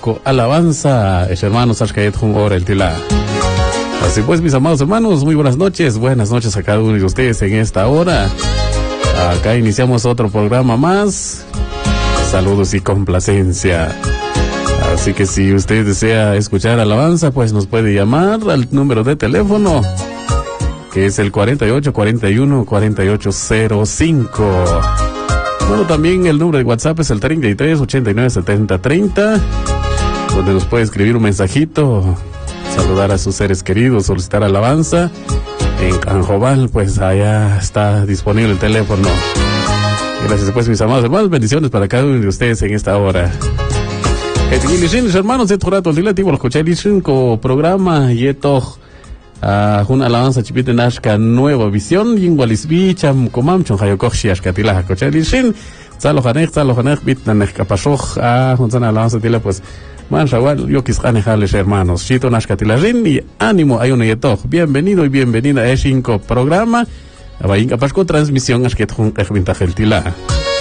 Yetco alabanza, hermanos, Ashkayet Hora el Tila. Así pues, mis amados hermanos, muy buenas noches a cada uno de ustedes en esta hora. Acá iniciamos otro programa más. Saludos y complacencia. Así que si usted desea escuchar alabanza, pues nos puede llamar al número de teléfono, que es el 4841-4805. Bueno, también el número de WhatsApp es el 33-89-70-30, donde nos puede escribir un mensajito, saludar a sus seres queridos, solicitar alabanza. En Canjobal, pues allá está disponible el teléfono. Gracias pues, mis amados hermanos, bendiciones para cada uno de ustedes en esta hora. Hermanos, de rato relativo al escuchar el programa y esto una alabanza chipita nashka nueva visión yingwalis bicham komam chon hayokoshi ashkatila escuchar el tsalo hanek bit nanek kapashoj una alabanza tila pues man shawal yo quisqanejales hermanos chito nashkatilarin y ánimo hay una yeto bienvenido y bienvenida a este programa abayin kapashko transmisión ashket jun ejvintajeltila.